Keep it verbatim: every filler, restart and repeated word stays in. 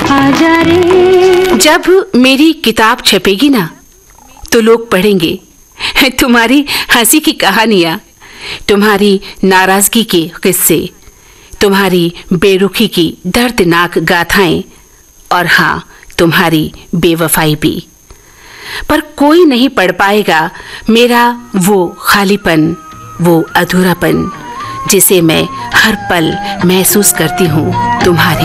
आजा रे। जब मेरी किताब छपेगी ना तो लोग पढ़ेंगे तुम्हारी हंसी की कहानियां, तुम्हारी नाराजगी के किस्से, तुम्हारी बेरुखी की दर्दनाक गाथाएं और हाँ, तुम्हारी बेवफाई भी। पर कोई नहीं पढ़ पाएगा मेरा वो खालीपन, वो अधूरापन जिसे मैं हर पल महसूस करती हूँ तुम्हारे